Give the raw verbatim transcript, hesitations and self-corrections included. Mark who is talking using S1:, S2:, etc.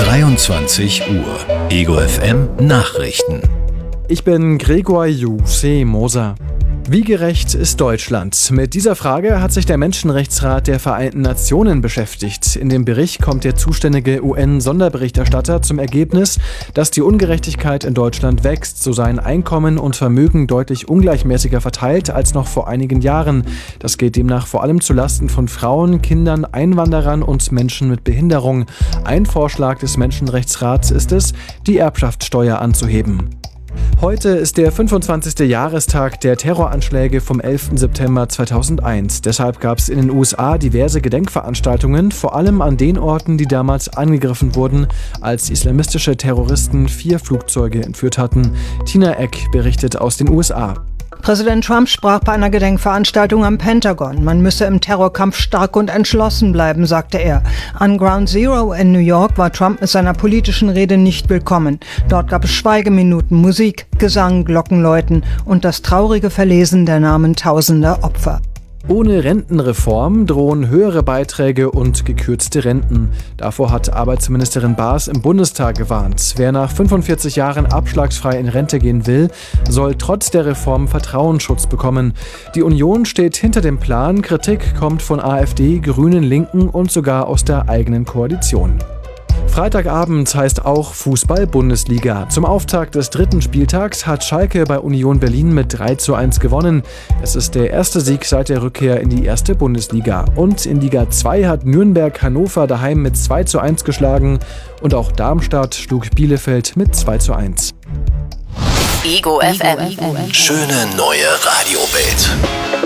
S1: dreiundzwanzig Uhr. Ego F M Nachrichten.
S2: Ich bin Gregor Juseh Moser. Wie gerecht ist Deutschland? Mit dieser Frage hat sich der Menschenrechtsrat der Vereinten Nationen beschäftigt. In dem Bericht kommt der zuständige U N-Sonderberichterstatter zum Ergebnis, dass die Ungerechtigkeit in Deutschland wächst, so seien Einkommen und Vermögen deutlich ungleichmäßiger verteilt als noch vor einigen Jahren. Das geht demnach vor allem zulasten von Frauen, Kindern, Einwanderern und Menschen mit Behinderung. Ein Vorschlag des Menschenrechtsrats ist es, die Erbschaftssteuer anzuheben. Heute ist der fünfundzwanzigste Jahrestag der Terroranschläge vom elften September zweitausendeins. Deshalb gab es in den U S A diverse Gedenkveranstaltungen, vor allem an den Orten, die damals angegriffen wurden, als islamistische Terroristen vier Flugzeuge entführt hatten. Tina Eck berichtet aus den U S A.
S3: Präsident Trump sprach bei einer Gedenkveranstaltung am Pentagon. Man müsse im Terrorkampf stark und entschlossen bleiben, sagte er. An Ground Zero in New York war Trump mit seiner politischen Rede nicht willkommen. Dort gab es Schweigeminuten, Musik, Gesang, Glockenläuten und das traurige Verlesen der Namen tausender Opfer.
S2: Ohne Rentenreform drohen höhere Beiträge und gekürzte Renten. Davor hat Arbeitsministerin Baas im Bundestag gewarnt. Wer nach fünfundvierzig Jahren abschlagsfrei in Rente gehen will, soll trotz der Reform Vertrauensschutz bekommen. Die Union steht hinter dem Plan. Kritik kommt von AfD, Grünen, Linken und sogar aus der eigenen Koalition. Freitagabend heißt auch Fußball-Bundesliga. Zum Auftakt des dritten Spieltags hat Schalke bei Union Berlin mit drei zu eins gewonnen. Es ist der erste Sieg seit der Rückkehr in die erste Bundesliga. Und in Liga zwei hat Nürnberg Hannover daheim mit zwei zu eins geschlagen. Und auch Darmstadt schlug Bielefeld mit zwei zu eins.
S1: Ego F M. Schöne neue Radiowelt.